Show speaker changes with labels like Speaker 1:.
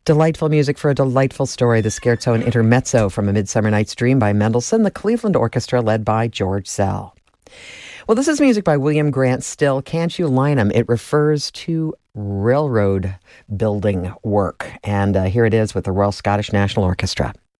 Speaker 1: Delightful music for a delightful story. The Scherzo and Intermezzo from A Midsummer Night's Dream by Mendelssohn, the Cleveland Orchestra led by George Szell. Well, this is music by William Grant Still. Can't You Line 'Em? It refers to railroad building work. And here it is with the Royal Scottish National Orchestra.